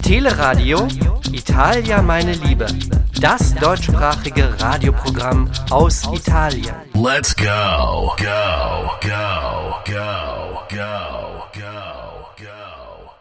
Teleradio Italia meine Liebe. Das deutschsprachige Radioprogramm aus Italien. Let's go, go, go, go, go, go, go.